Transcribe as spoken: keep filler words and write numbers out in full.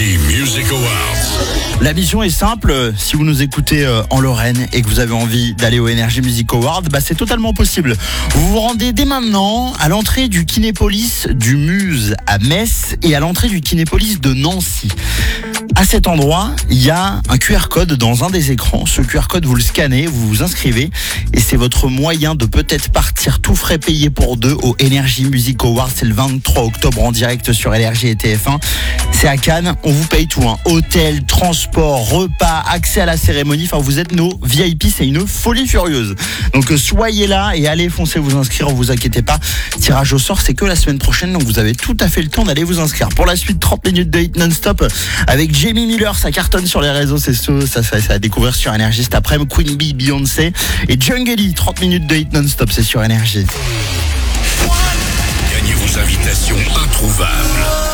Energy Music Awards. La mission est simple, si vous nous écoutez en Lorraine et que vous avez envie d'aller au Energy Music Awards, bah c'est totalement possible. Vous vous rendez dès maintenant à l'entrée du Kinépolis du Muse à Metz et à l'entrée du Kinépolis de Nancy. À cet endroit, il y a un Q R code dans un des écrans. Ce Q R code, vous le scannez, vous vous inscrivez et c'est votre moyen de peut-être partir tout frais payé pour deux au Energy Music Awards. C'est le vingt-trois octobre en direct sur L R J et T F un. C'est à Cannes, on vous paye tout, hein. Hôtel, transport, repas, accès à la cérémonie. Enfin, vous êtes nos V I P, c'est une folie furieuse. Donc soyez là et allez foncer vous inscrire, vous inquiétez pas. Tirage au sort, c'est que la semaine prochaine, donc vous avez tout à fait le temps d'aller vous inscrire. Pour la suite, trente minutes de hit non-stop avec Jamie Miller, ça cartonne sur les réseaux, c'est ça, ça, ça, ça à découvrir sur Énergie cet après-midi. Queen Bee, Beyoncé et Jungly, trente minutes de hit non-stop, c'est sur Énergie. Gagnez vos invitations introuvables.